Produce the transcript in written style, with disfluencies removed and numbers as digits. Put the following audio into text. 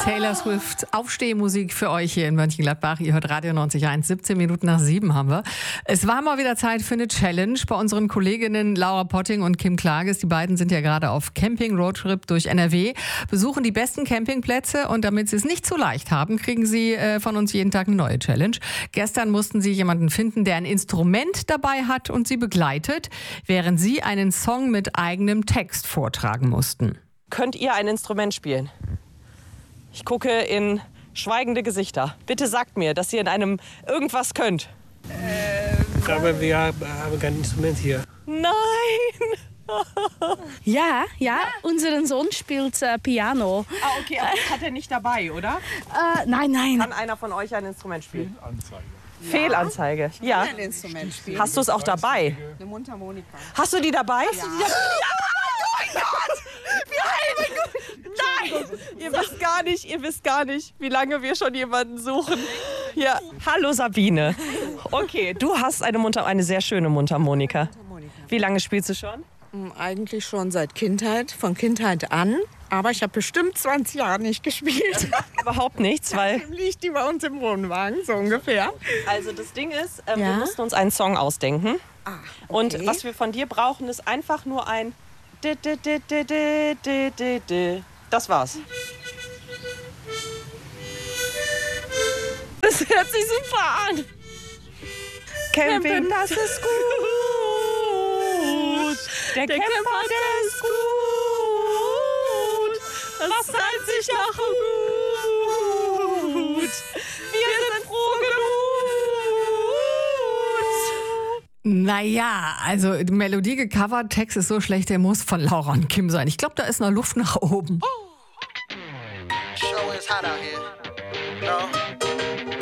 Taylor Swift, Aufstehmusik für euch hier in Mönchengladbach. Ihr hört Radio 90.1, 17 Minuten nach 7 haben wir. Es war mal wieder Zeit für eine Challenge bei unseren Kolleginnen Laura Potting und Kim Klages. Die beiden sind ja gerade auf Camping-Roadtrip durch NRW, besuchen die besten Campingplätze und damit sie es nicht zu leicht haben, kriegen sie von uns jeden Tag eine neue Challenge. Gestern mussten sie jemanden finden, der ein Instrument dabei hat und sie begleitet, während sie einen Song mit eigenem Text vortragen mussten. Könnt ihr ein Instrument spielen? Ich gucke in schweigende Gesichter. Bitte sagt mir, dass ihr in einem irgendwas könnt. Aber wir haben kein Instrument hier. Nein! Ja, unser Sohn spielt Piano. Okay, aber das hat er nicht dabei, oder? Nein. Kann einer von euch ein Instrument spielen? Fehlanzeige. Ja. Ein Instrument spielen. Hast du es auch dabei? Eine Mundharmonika. Hast du die dabei? Ja. Oh mein Gott! Nein! Ihr wisst gar nicht, wie lange wir schon jemanden suchen. Ja. Hallo Sabine. Okay, du hast eine sehr schöne Mundharmonika. Wie lange spielst du schon? Eigentlich schon seit Kindheit, von Kindheit an. Aber ich habe bestimmt 20 Jahre nicht gespielt. Überhaupt nichts, weil... Liegt die bei uns im Wohnwagen, so ungefähr. Also das Ding ist, wir mussten uns einen Song ausdenken. Okay. Und was wir von dir brauchen, ist einfach nur ein... Das war's. Das hört sich super an. Camping, das ist gut. Der Camper, der ist gut. Das reimt sich nach gut. Wir sind froh genug. Naja, also die Melodie gecovert, Text ist so schlecht, der muss von Laura und Kim sein. Ich glaube, da ist noch Luft nach oben. Show is hot out here. No.